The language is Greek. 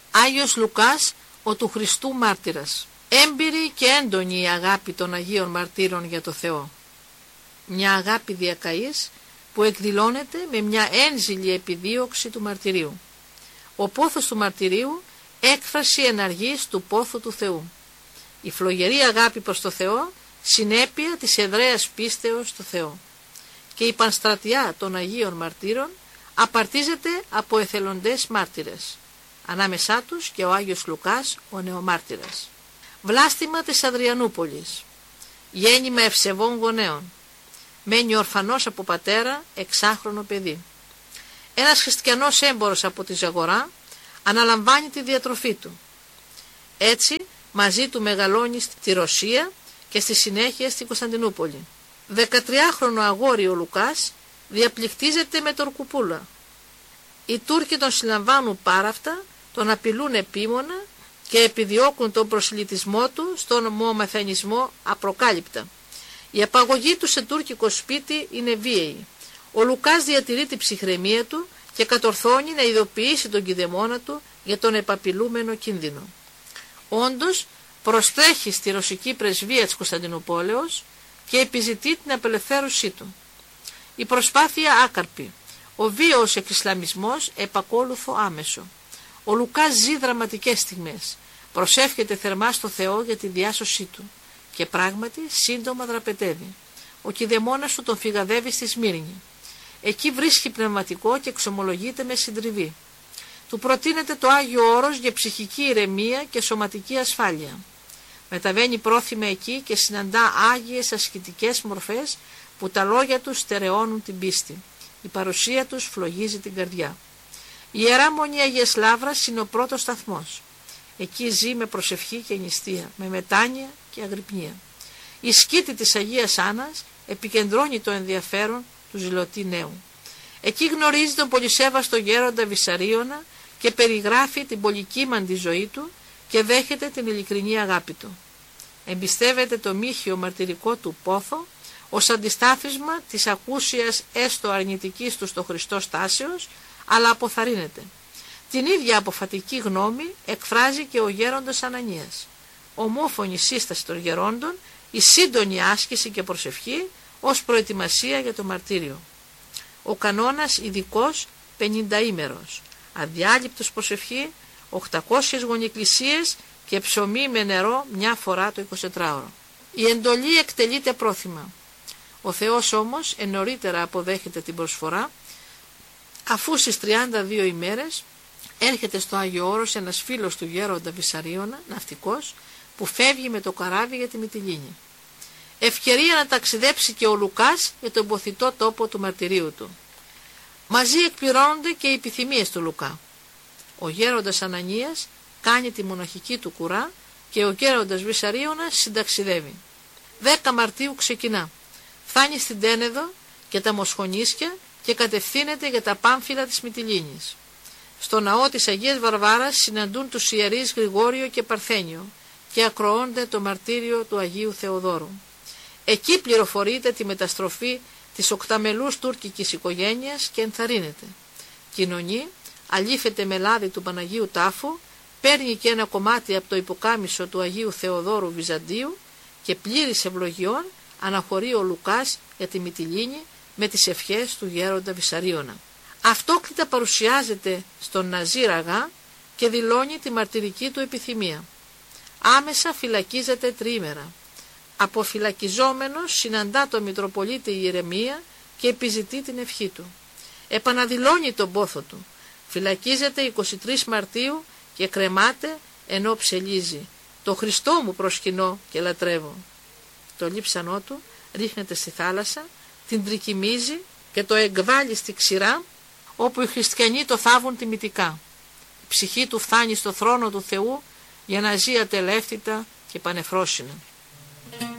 Άγιος Λουκάς, ο του Χριστού μάρτυρας. Έμπειρη και έντονη η αγάπη των Αγίων Μαρτύρων για το Θεό. Μια αγάπη διακαής που εκδηλώνεται με μια ένζηλη επιδίωξη του μαρτυρίου. Ο πόθος του μαρτυρίου, έκφραση εναργής του πόθου του Θεού. Η φλογερή αγάπη προς το Θεό, συνέπεια της εδραίας πίστεως στο Θεό. Και η πανστρατιά των Αγίων Μαρτύρων απαρτίζεται από εθελοντές μάρτυρες. Ανάμεσά τους και ο Άγιος Λουκάς, ο νεομάρτυρας. Βλάστημα της Αδριανούπολης. Γέννημα ευσεβών γονέων. Μένει ορφανός από πατέρα, 6χρονο παιδί. Ένας χριστιανός έμπορος από τη Ζαγορά αναλαμβάνει τη διατροφή του. Έτσι μαζί του μεγαλώνει στη Ρωσία και στη συνέχεια στη Κωνσταντινούπολη. 13χρονο αγόρι ο Λουκάς διαπληκτίζεται με τορκουπούλα. Οι Τούρκοι τον συλλαμβάνουν πάραφτα, τον απειλούν επίμονα και επιδιώκουν τον προσιλητισμό του στον ομομαθανισμό απροκάλυπτα. Η απαγωγή του σε τουρκικό σπίτι είναι βίαιη. Ο Λουκάς διατηρεί την ψυχραιμία του και κατορθώνει να ειδοποιήσει τον κηδεμόνα του για τον επαπειλούμενο κίνδυνο. Όντως, προστρέχει στη ρωσική πρεσβεία της Κωνσταντινούπολεως και επιζητεί την απελευθέρωσή του. Η προσπάθεια άκαρπη. Ο βίαιος εξισλαμισμός επακόλουθο άμεσο. Ο Λουκάς ζει δραματικές στιγμές. Προσεύχεται θερμά στο Θεό για τη διάσωσή του. Και πράγματι σύντομα δραπετεύει. Ο κηδεμόνας του τον φυγαδεύει στη Σμύρνη. Εκεί βρίσκει πνευματικό και εξομολογείται με συντριβή. Του προτείνεται το Άγιο Όρος για ψυχική ηρεμία και σωματική ασφάλεια. Μεταβαίνει πρόθυμα εκεί και συναντά άγιες ασκητικές μορφές που τα λόγια τους στερεώνουν την πίστη. Η παρουσία τους φλογίζει την καρδιά. Η Ιερά Μονή Αγίας Λαύρας είναι ο πρώτος σταθμός. Εκεί ζει με προσευχή και νηστεία, με μετάνοια και αγρυπνία. Η σκήτη της Αγίας Άννας επικεντρώνει το ενδιαφέρον του ζηλωτή νέου. Εκεί γνωρίζει τον πολυσέβαστο γέροντα Βυσαρίωνα και περιγράφει την πολυκύμαντη ζωή του και δέχεται την ειλικρινή αγάπη του. Εμπιστεύεται το μύχιο μαρτυρικό του πόθο ως αντιστάθισμα της ακούσιας έστω αρνητικής του στο Χριστό στάσεως, αλλά αποθαρρύνεται. Την ίδια αποφατική γνώμη εκφράζει και ο γέροντας Ανανίας. Ομόφωνη σύσταση των γερόντων, η σύντονη άσκηση και προσευχή ως προετοιμασία για το μαρτύριο. Ο κανόνας ειδικός 50ήμερος, αδιάλειπτος προσευχή, 800 γονικλησίες και ψωμί με νερό μια φορά το 24ωρο. Η εντολή εκτελείται πρόθυμα. Ο Θεός όμως νωρίτερα αποδέχεται την προσφορά, αφού στις 32 ημέρες έρχεται στο Άγιο Όρος ένας φίλος του γέροντα Βυσαρίωνα, ναυτικός, που φεύγει με το καράβι για τη Μυτιλήνη. Ευκαιρία να ταξιδέψει και ο Λουκάς για τον ποθητό τόπο του μαρτυρίου του. Μαζί εκπληρώνονται και οι επιθυμίες του Λουκά. Ο γέροντας Ανανίας κάνει τη μοναχική του κουρά και ο γέροντας Βυσαρίωνας συνταξιδεύει. 10 Μαρτίου ξεκινά. Φτάνει στην Τένεδο και τα Μοσχονίσια και κατευθύνεται για τα Πάμφυλα της Μυτιλήνης. Στο ναό της Αγίας Βαρβάρας συναντούν τους ιερείς Γρηγόριο και Παρθένιο και ακροώνται το μαρτύριο του Αγίου Θεοδόρου. Εκεί πληροφορείται τη μεταστροφή της οκταμελούς τουρκικής οικογένειας και ενθαρρύνεται. Κοινωνεί, αλήφεται με λάδι του Παναγίου Τάφου, παίρνει και ένα κομμάτι από το υποκάμισο του Αγίου Θεοδόρου Βυζαντίου και πλήρης ευλογιών αναχωρεί ο Λουκάς για τη Μυτιλήνη με τις ευχές του γέροντα Βυσαρίωνα. Αυτόκλητα παρουσιάζεται στον Ναζίρ Αγά και δηλώνει τη μαρτυρική του επιθυμία. Άμεσα φυλακίζεται τριήμερα. Αποφυλακιζόμενος συναντά τον Μητροπολίτη Ιερεμία και επιζητεί την ευχή του. Επαναδηλώνει τον πόθο του. Φυλακίζεται 23 Μαρτίου και κρεμάται ενώ ψελίζει. Το Χριστό μου προσκυνώ και λατρεύω. Το λείψανό του ρίχνεται στη θάλασσα, την τρικυμίζει και το εκβάλλει στη ξηρά, όπου οι χριστιανοί το θάβουν τιμητικά. Η ψυχή του φτάνει στο θρόνο του Θεού για να ζει ατελεύτητα και πανεφρόσινα.